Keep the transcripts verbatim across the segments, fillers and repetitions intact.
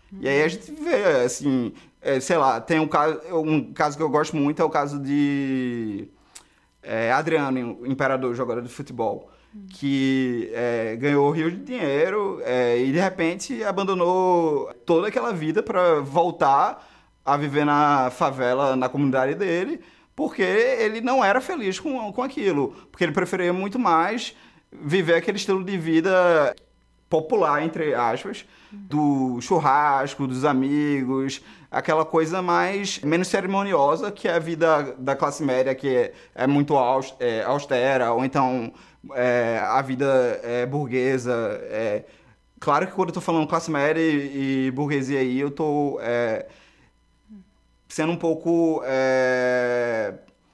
Hum. E aí a gente vê, assim, é, sei lá, tem um caso, um caso que eu gosto muito, é o caso de é, Adriano, o imperador, jogador de futebol, hum. que é, ganhou rios de dinheiro é, e de repente abandonou toda aquela vida para voltar a viver na favela, na comunidade dele, porque ele não era feliz com, com aquilo, porque ele preferia muito mais viver aquele estilo de vida popular, entre aspas, do churrasco, dos amigos, aquela coisa mais menos cerimoniosa que é a vida da classe média, que é, é muito aus- é, austera, ou então é, a vida é, burguesa. É. Claro que quando eu tô falando classe média e, e burguesia aí, eu tô é, sendo um pouco... É,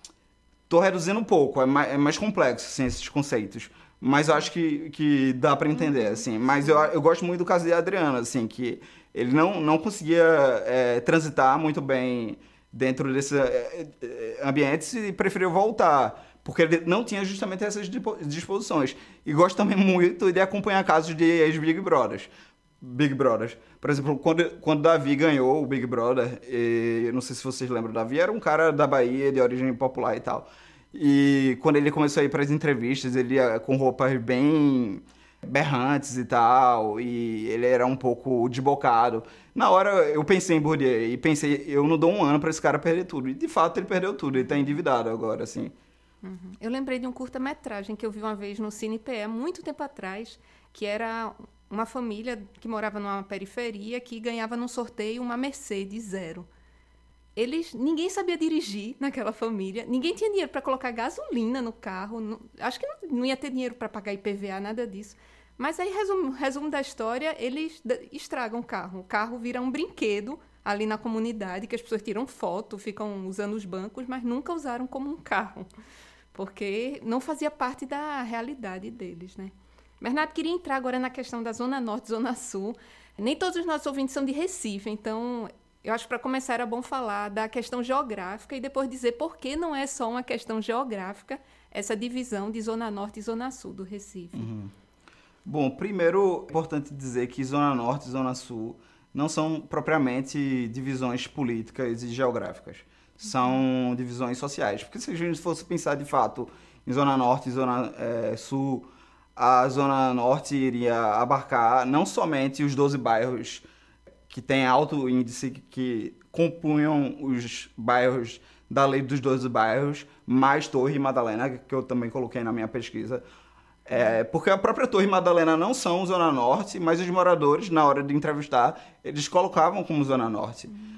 tô reduzindo um pouco, é mais, é mais complexo, assim, esses conceitos. Mas eu acho que, que dá pra entender, assim. Mas eu, eu gosto muito do caso de Adriano, assim, que ele não, não conseguia é, transitar muito bem dentro desses é, é, ambientes e preferiu voltar, porque ele não tinha justamente essas disposições. E gosto também muito de acompanhar casos de ex-Big Brothers. Big Brothers. Por exemplo, quando, quando Davi ganhou o Big Brother, e, não sei se vocês lembram, Davi era um cara da Bahia, de origem popular e tal. E quando ele começou a ir para as entrevistas, ele ia com roupas bem berrantes e tal, e ele era um pouco desbocado. Na hora eu pensei em Bourdieu e pensei, eu não dou um ano para esse cara perder tudo. E de fato ele perdeu tudo, ele tá endividado agora, assim. Uhum. Eu lembrei de um curta-metragem que eu vi uma vez no Cine P E, muito tempo atrás, que era uma família que morava numa periferia que ganhava num sorteio uma Mercedes zero. Eles, ninguém sabia dirigir naquela família, ninguém tinha dinheiro para colocar gasolina no carro, não, acho que não, não ia ter dinheiro para pagar I P V A, nada disso. Mas aí, resumo, resumo da história, eles estragam o carro. O carro vira um brinquedo ali na comunidade, que as pessoas tiram foto, ficam usando os bancos, mas nunca usaram como um carro, porque não fazia parte da realidade deles, né? Bernardo, queria entrar agora na questão da Zona Norte e Zona Sul. Nem todos os nossos ouvintes são de Recife, então... Eu acho que para começar era bom falar da questão geográfica e depois dizer por que não é só uma questão geográfica essa divisão de Zona Norte e Zona Sul do Recife. Uhum. Bom, primeiro é importante dizer que Zona Norte e Zona Sul não são propriamente divisões políticas e geográficas. São uhum. divisões sociais. Porque se a gente fosse pensar de fato em Zona Norte e Zona é, Sul, a Zona Norte iria abarcar não somente os doze bairros que tem alto índice, que compunham os bairros da lei dos doze bairros, mais Torre e Madalena, que eu também coloquei na minha pesquisa. É, porque a própria Torre e Madalena não são Zona Norte, mas os moradores, na hora de entrevistar, eles colocavam como Zona Norte. Hum,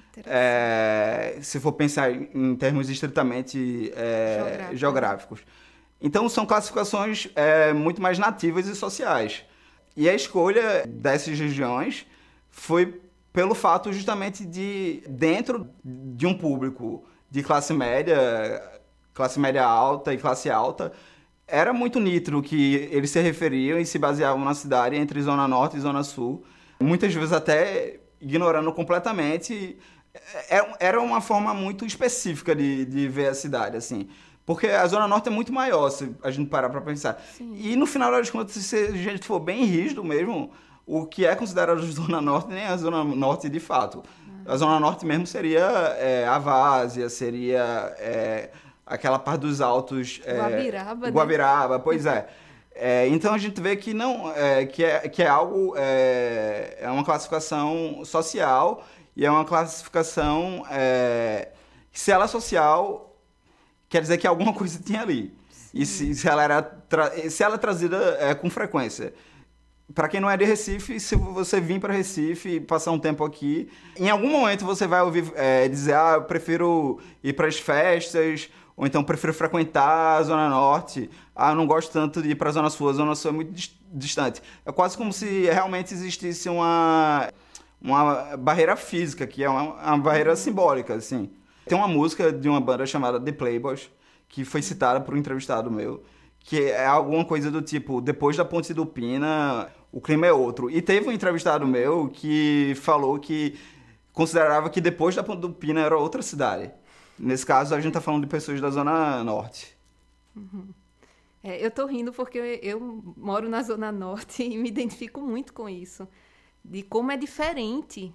é, se for pensar em termos estritamente é, Geográfico. geográficos. Então, são classificações é, muito mais nativas e sociais. E a escolha dessas regiões foi pelo fato justamente de, dentro de um público de classe média, classe média alta e classe alta, era muito nítido que eles se referiam e se baseavam na cidade entre Zona Norte e Zona Sul, muitas vezes até ignorando completamente. Era uma forma muito específica de, de ver a cidade, assim. Porque a Zona Norte é muito maior, se a gente parar pra pensar. Sim. E no final das contas, se a gente for bem rígido mesmo, o que é considerado Zona Norte nem é a Zona Norte de fato. Uhum. A Zona Norte mesmo seria é, a Várzea, seria é, aquela parte dos altos... É, Guabiraba, Guabiraba, né? Pois é. é. Então a gente vê que, não, é, que, é, que é algo... É, é uma classificação social e é uma classificação... É, se ela é social, quer dizer que alguma coisa tinha ali. Sim. E se, se, ela era tra- se ela é trazida é, com frequência... Para quem não é de Recife, se você vir para Recife e passar um tempo aqui, em algum momento você vai ouvir é, dizer, ah, eu prefiro ir para as festas, ou então prefiro frequentar a Zona Norte, ah, eu não gosto tanto de ir para a Zona Sul, a Zona Sul é muito distante. É quase como se realmente existisse uma, uma barreira física, que é uma, uma barreira simbólica, assim. Tem uma música de uma banda chamada The Playboys, que foi citada por um entrevistado meu, que é alguma coisa do tipo, depois da Ponte do Pina, o clima é outro. E teve um entrevistado meu que falou que considerava que depois da Ponte do Pina era outra cidade. Nesse caso, a gente tá falando de pessoas da Zona Norte. Uhum. É, eu tô rindo porque eu, eu moro na Zona Norte e me identifico muito com isso. De como é diferente